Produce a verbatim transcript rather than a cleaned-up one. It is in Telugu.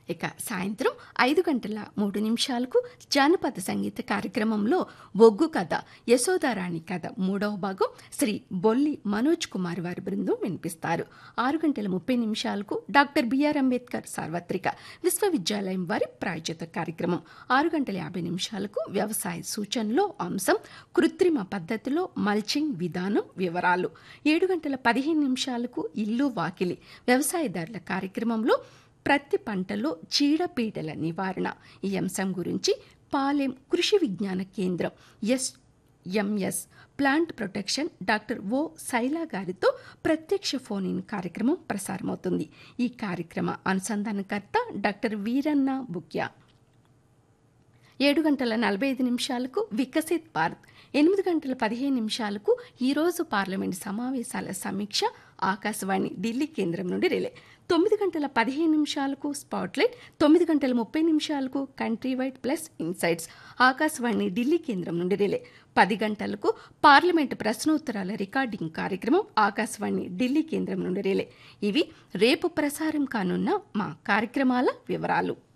ఇక సాయంత్రం ఐదు గంటల మూడు నిమిషాలకు జానపద సంగీత కార్యక్రమంలో ఒగ్గు కథ యశోదారాణి కథ మూడవ భాగం శ్రీ బొల్లి మనోజ్ కుమార్ వారి బృందం వినిపిస్తారు. ఆరు గంటల ముప్పై నిమిషాలకు డాక్టర్ బిఆర్ అంబేద్కర్ సార్వత్రిక విశ్వవిద్యాలయం వారి ప్రాయోజిత కార్యక్రమం. ఆరు గంటల యాభై నిమిషాలకు వ్యవసాయ సూచనలో అంశం కృత్రిమ పద్ధతిలో మల్చింగ్ విధానం వివరాలు. ఏడు గంటల పదిహేను నిమిషాలకు ఇల్లు వాకిలి వ్యవసాయదారుల కార్యక్రమంలో ప్రతి పంటలో చీడపీడల నివారణ ఈ అంశం గురించి పాలెం కృషి విజ్ఞాన కేంద్రం ఎస్ఎంఎస్ ప్లాంట్ ప్రొటెక్షన్ డాక్టర్ ఓ శైలా గారితో ప్రత్యక్ష ఫోన్ ఇన్ కార్యక్రమం ప్రసారమవుతుంది. ఈ కార్యక్రమ అనుసంధానకర్త డాక్టర్ వీరన్న బుక్యా. ఏడు గంటల నలభై ఐదు నిమిషాలకు వికసిత్ భారత్, ఎనిమిది గంటల పదిహేను నిమిషాలకు ఈరోజు పార్లమెంట్ సమావేశాల సమీక్ష ఆకాశవాణి ఢిల్లీ కేంద్రం నుండి రిలే. తొమ్మిది గంటల పదిహేను నిమిషాలకు స్పాట్లైట్, తొమ్మిది గంటల ముప్పై నిమిషాలకు country wide plus insights Akashvani Delhi కేంద్రం నుండి రిలే. పది గంటలకు పార్లమెంటు ప్రశ్నోత్తరాల రికార్డింగ్ కార్యక్రమం ఆకాశవాణి ఢిల్లీ కేంద్రం నుండి రిలే. ఇవి రేపు ప్రసారం కానున్న మా కార్యక్రమాల వివరాలు.